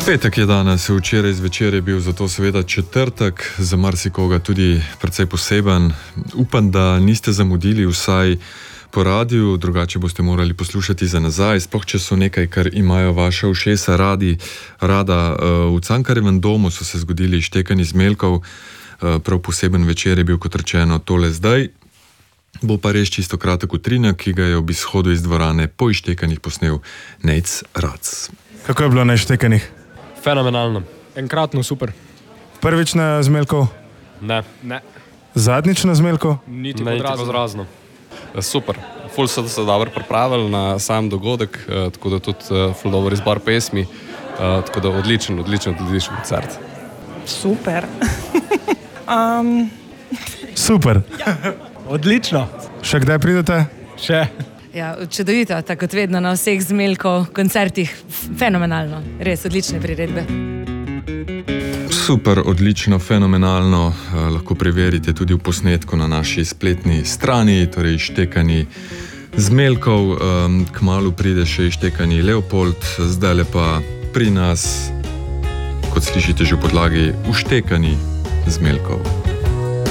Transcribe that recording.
Petek je danes, včeraj zvečer je bil zato seveda četrtek, za marsikoga tudi precej poseben. Upam, da niste zamudili vsaj po radiju, drugače boste morali poslušati za nazaj, sploh če so nekaj, kar imajo vaša ušesa rada. V Cankarjevem domu so se zgodili štekanji zmeljkov, prav poseben večer je bil, kot rečeno, tole zdaj. Bo pa res čisto kratek utrinek, ki ga je ob izhodu iz dvorane po izštekanjih posnel Nejc Rac. Kako je bilo na izštekanjih? Fenomenalno. Enkratno super. Prvič na zmeljkov? Ne. Zadnjič na zmeljkov? Niti podrazno. Super. Ful so se dobro pripravili na sam dogodek, tako da tudi ful dober izbor pesmi, tako da odličen koncert. Super. Super. Odlično. Še kdaj pridete? Še. Ja, čudovito, tako kot vedno na vseh zmeljkov koncertih. Fenomenalno. Res odlične priredbe. Super, odlično, fenomenalno. Lahko preverite tudi v posnetku na naši spletni strani, torej izštekanji zmeljkov. Kmalu pride še izštekanji Leopold, zdajle pa pri nas, kot slišite že v podlagi, vštekanji zmeljkov.